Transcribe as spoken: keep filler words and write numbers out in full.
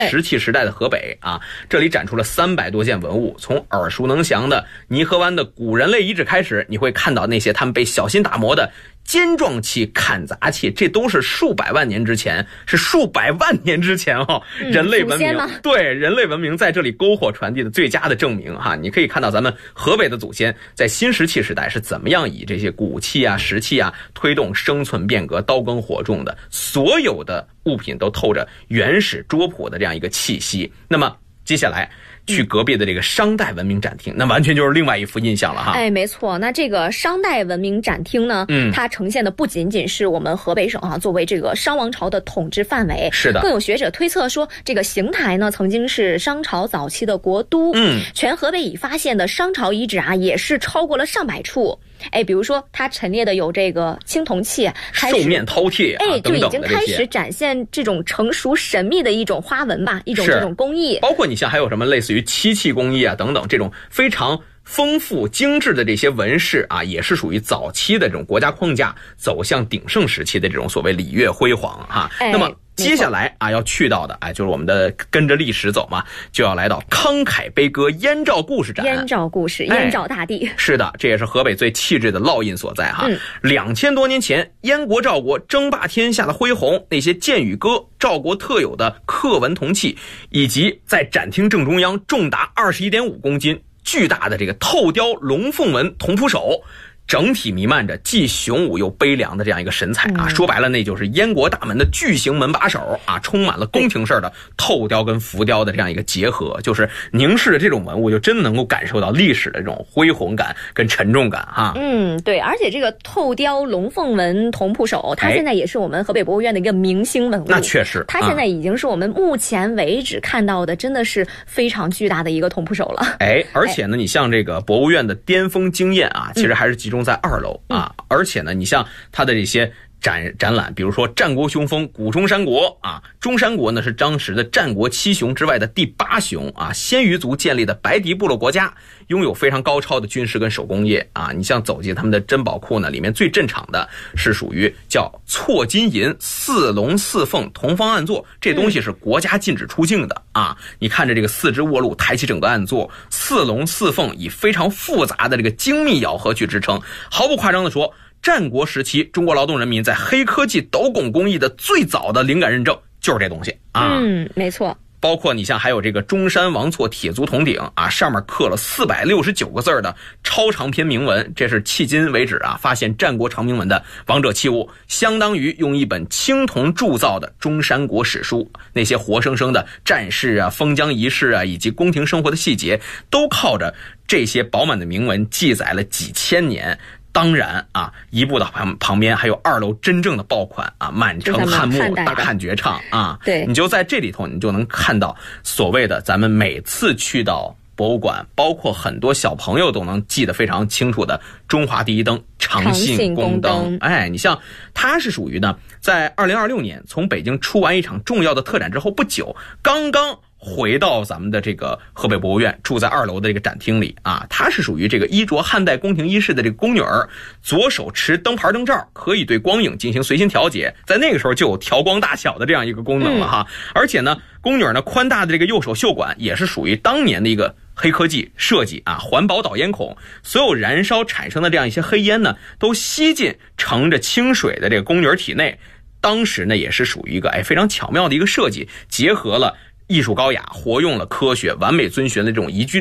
石器时代的河北啊，这里展出了三百多件文物，从耳熟能详的泥河湾的古人类遗址开始，你会看到那些他们被小心打磨的尖状器、砍砸器，这都是数百万年之前，是数百万年之前哦， 嗯、 人类文明对人类文明在这里篝火传递的最佳的证明哈。你可以看到咱们河北的祖先在新石器时代是怎么样以这些骨器啊、石器啊推动生存变革、刀耕火种的，所有的物品都透着原始拙朴的这样一个气息。那么接下来去隔壁的这个商代文明展厅，那完全就是另外一副印象了哈。 哎，没错。那这个商代文明展厅呢，嗯，它呈现的不仅仅是我们河北省啊作为这个商王朝的统治范围， 是的。 更有学者推测说，这个邢台呢曾经是商朝早期的国都，嗯，全河北已发现的商朝遗址啊也是超过了上百处。哎，比如说它陈列的有这个青铜器， 兽面饕餮、啊， 哎，就已经开始始展现这种成熟神秘的一种花纹吧，一种这种工艺。 包括你像还有什么类似于漆器工艺啊等等，这种非常丰富精致的这些纹饰啊，也是属于早期的这种国家框架走向鼎盛时期的这种所谓礼乐辉煌哈。 哎、 那么接下来啊要去到的哎，就是我们的跟着历史走嘛，就要来到慷慨悲歌燕赵故事展。 燕赵故事，燕赵大地、 哎、是的，这也是河北最气质的烙印所在哈。两千、嗯、多年前，燕国赵国争霸天下的恢宏，那些剑与歌，赵国特有的刻纹铜器，以及在展厅正中央重达 二十一点五公斤巨大的这个透雕龙凤纹铜扑手，整体弥漫着既雄武又悲凉的这样一个神采啊！嗯、说白了，那就是燕国大门的巨型门把手啊，充满了宫廷式的透雕跟浮雕的这样一个结合，就是凝视的这种文物，就真的能够感受到历史的这种恢宏感跟沉重感哈。 嗯，对，而且这个透雕龙凤纹铜扑手，它现在也是我们河北博物院的一个明星文物。 那确实， 它现在已经是我们目前为止看到的，真的是非常巨大的一个铜扑手了。 哎，而且呢，你像这个博物院的巅峰经验啊，其实还是集中在二楼啊，嗯、而且呢，你像它的这些展展览，比如说战国雄风古中山国啊，中山国呢是当时的战国七雄之外的第八雄啊，鲜于族建立的白狄部落国家，拥有非常高超的军事跟手工业啊。你像走进他们的珍宝库呢，里面最镇场的是属于叫错金银四龙四凤铜方案座，这东西是国家禁止出境的啊。你看着这个四只卧鹿抬起整个案座，四龙四凤以非常复杂的这个精密咬合去支撑，毫不夸张的说，战国时期中国劳动人民在黑科技斗拱工艺的最早的灵感认证就是这东西啊。 嗯，没错。 包括你像还有这个中山王错铁足铜鼎啊，上面刻了四百六十九个字的超长篇铭文，这是迄今为止啊发现战国长铭文的王者器物，相当于用一本青铜铸造的中山国史书。那些活生生的战事啊、封疆仪式啊以及宫廷生活的细节，都靠着这些饱满的铭文记载了几千年。当然啊，一部的旁旁边还有二楼真正的爆款啊，满城汉墓大汉绝唱啊， 对， 你就在这里头，你就能看到所谓的咱们每次去到博物馆，包括很多小朋友都能记得非常清楚的中华第一灯长信宫灯。哎，你像它是属于呢，在二零二六年从北京出完一场重要的特展之后不久，刚刚回到咱们的这个河北博物院，住在二楼的这个展厅里啊，它是属于这个衣着汉代宫廷衣饰的这个宫女儿，左手持灯牌灯罩，可以对光影进行随心调节，在那个时候就有调光大小的这样一个功能了哈。嗯、而且呢，宫女呢宽大的这个右手袖管也是属于当年的一个黑科技设计啊，环保导烟孔，所有燃烧产生的这样一些黑烟呢，都吸进盛着清水的这个宫女体内。当时呢，也是属于一个哎非常巧妙的一个设计，结合了艺术高雅，活用了科学，完美遵循的这种宜居